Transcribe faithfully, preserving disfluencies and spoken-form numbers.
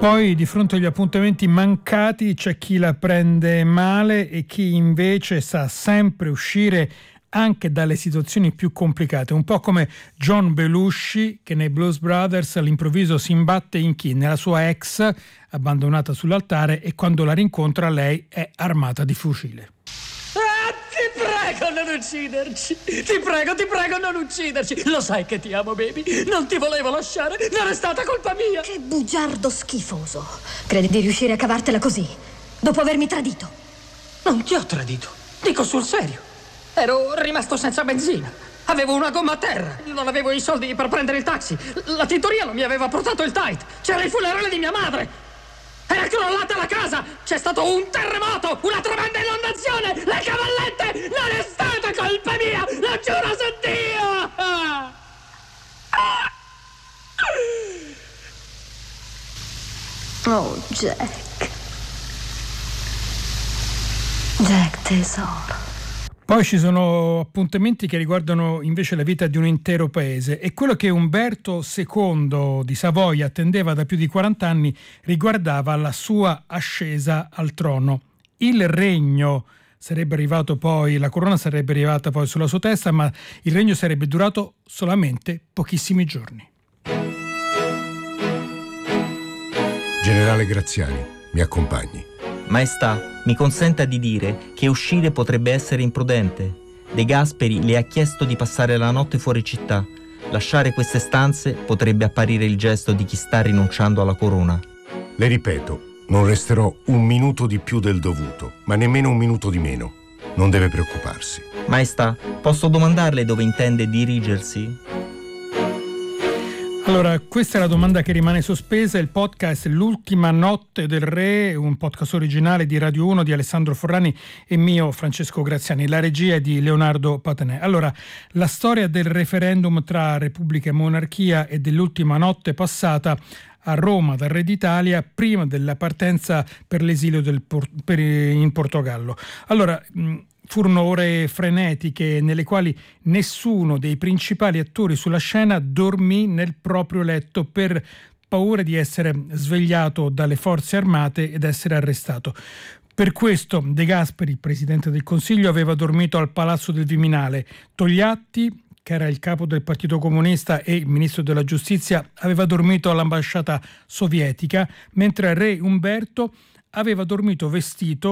Poi di fronte agli appuntamenti mancati c'è chi la prende male e chi invece sa sempre uscire anche dalle situazioni più complicate, un po' come John Belushi che nei Blues Brothers all'improvviso si imbatte in chi? Nella sua ex abbandonata sull'altare, e quando la rincontra lei è armata di fucile. Ti prego, non ucciderci! Ti prego, ti prego, non ucciderci! Lo sai che ti amo, baby! Non ti volevo lasciare! Non è stata colpa mia! Che bugiardo schifoso! Credi di riuscire a cavartela così? Dopo avermi tradito? Non ti ho tradito! Dico sul serio! Ero rimasto senza benzina! Avevo una gomma a terra! Non avevo i soldi per prendere il taxi! La tintoria non mi aveva portato il tight! C'era il funerale di mia madre! Era crollata la casa! C'è stato un terremoto! Una tremenda inondazione! Le cavallette! Non è stata colpa mia! Lo giuro su Dio! Oh, Jack. Jack tesoro. Poi ci sono appuntamenti che riguardano invece la vita di un intero paese, e quello che Umberto secondo di Savoia attendeva da più di quaranta anni riguardava la sua ascesa al trono. Il regno sarebbe arrivato poi, la corona sarebbe arrivata poi sulla sua testa, ma il regno sarebbe durato solamente pochissimi giorni. Generale Graziani, mi accompagni. Maestà, mi consenta di dire che uscire potrebbe essere imprudente. De Gasperi le ha chiesto di passare la notte fuori città. Lasciare queste stanze potrebbe apparire il gesto di chi sta rinunciando alla corona. Le ripeto, non resterò un minuto di più del dovuto, ma nemmeno un minuto di meno. Non deve preoccuparsi. Maestà, posso domandarle dove intende dirigersi? Allora, questa è la domanda che rimane sospesa. Il podcast L'ultima notte del re, un podcast originale di Radio uno di Alessandro Forrani e mio Francesco Graziani. La regia è di Leonardo Patanè. Allora, la storia del referendum tra Repubblica e monarchia e dell'ultima notte passata a Roma dal re d'Italia prima della partenza per l'esilio del Por- per, in Portogallo. Allora, mh, furono ore frenetiche nelle quali nessuno dei principali attori sulla scena dormì nel proprio letto per paura di essere svegliato dalle forze armate ed essere arrestato. Per questo De Gasperi, presidente del Consiglio, aveva dormito al Palazzo del Viminale. Togliatti, che era il capo del Partito Comunista e il ministro della Giustizia, aveva dormito all'ambasciata sovietica, mentre il re Umberto aveva dormito vestito